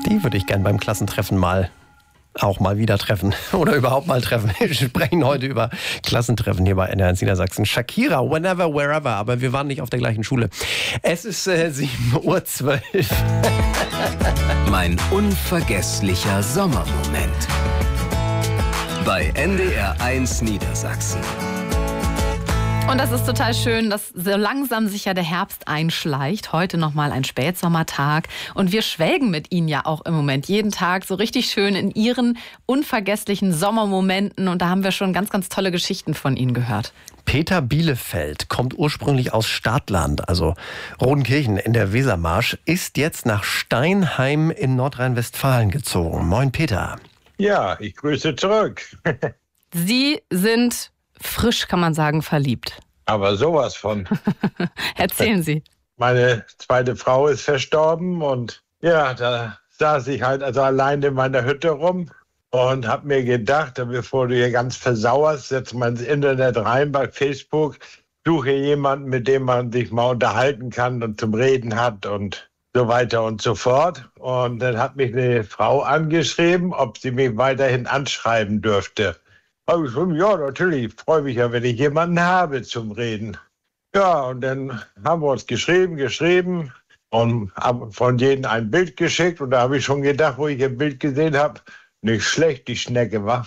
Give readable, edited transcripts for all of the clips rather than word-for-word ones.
Die würde ich gern beim Klassentreffen auch mal wieder treffen oder überhaupt mal treffen. Wir sprechen heute über Klassentreffen hier bei NDR1 Niedersachsen. Shakira, whenever, wherever, aber wir waren nicht auf der gleichen Schule. Es ist 7:12 Uhr. Mein unvergesslicher Sommermoment bei NDR1 Niedersachsen. Und das ist total schön, dass so langsam sich ja der Herbst einschleicht. Heute nochmal ein Spätsommertag. Und wir schwelgen mit Ihnen ja auch im Moment jeden Tag so richtig schön in Ihren unvergesslichen Sommermomenten. Und da haben wir schon ganz, ganz tolle Geschichten von Ihnen gehört. Peter Bielefeld kommt ursprünglich aus Stadtland, also Rodenkirchen in der Wesermarsch, ist jetzt nach Steinheim in Nordrhein-Westfalen gezogen. Moin Peter. Ja, ich grüße zurück. Sie sind frisch, kann man sagen, verliebt. Aber sowas von. Erzählen Sie. Meine zweite Frau ist verstorben und ja, da saß ich halt also allein in meiner Hütte rum und habe mir gedacht, bevor du hier ganz versauerst, setz mal ins Internet rein bei Facebook, suche jemanden, mit dem man sich mal unterhalten kann und zum Reden hat und so weiter und so fort. Und dann hat mich eine Frau angeschrieben, ob sie mich weiterhin anschreiben dürfte. Habe ich gesagt, ja, natürlich, ich freue mich ja, wenn ich jemanden habe zum Reden. Ja, und dann haben wir uns geschrieben und haben von jedem ein Bild geschickt. Und da habe ich schon gedacht, wo ich ein Bild gesehen habe, nicht schlecht, die Schnecke war.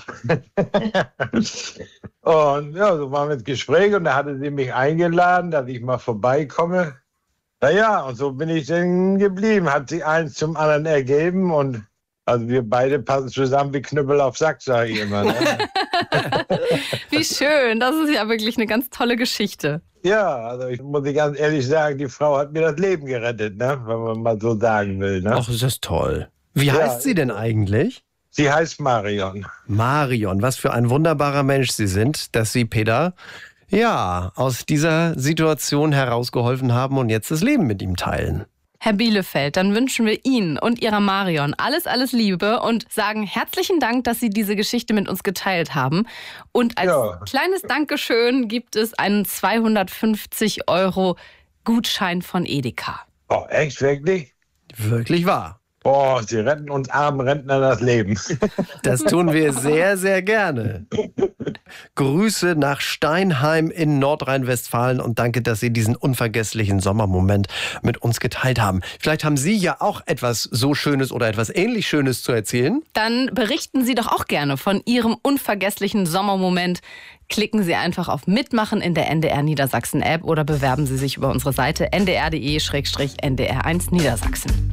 Und ja, so waren wir ins Gespräch und da hatte sie mich eingeladen, dass ich mal vorbeikomme. Naja, und so bin ich dann geblieben, hat sich eins zum anderen ergeben und also wir beide passen zusammen wie Knüppel auf Sack, sage ich immer. Ne? Wie schön, das ist ja wirklich eine ganz tolle Geschichte. Ja, also ich muss ganz ehrlich sagen, die Frau hat mir das Leben gerettet, ne? Wenn man mal so sagen will. Ne? Ach, ist das toll. Wie heißt sie denn eigentlich? Sie heißt Marion. Marion, was für ein wunderbarer Mensch Sie sind, dass Sie Peter aus dieser Situation herausgeholfen haben und jetzt das Leben mit ihm teilen. Herr Bielefeld, dann wünschen wir Ihnen und Ihrer Marion alles, alles Liebe und sagen herzlichen Dank, dass Sie diese Geschichte mit uns geteilt haben. Und als kleines Dankeschön gibt es einen 250 € Gutschein von Edeka. Oh, echt? Wirklich? Wirklich wahr. Boah, Sie retten uns armen Rentner das Leben. Das tun wir sehr, sehr gerne. Grüße nach Steinheim in Nordrhein-Westfalen und danke, dass Sie diesen unvergesslichen Sommermoment mit uns geteilt haben. Vielleicht haben Sie ja auch etwas so Schönes oder etwas ähnlich Schönes zu erzählen. Dann berichten Sie doch auch gerne von Ihrem unvergesslichen Sommermoment. Klicken Sie einfach auf Mitmachen in der NDR Niedersachsen App oder bewerben Sie sich über unsere Seite ndr.de/ndr1 Niedersachsen.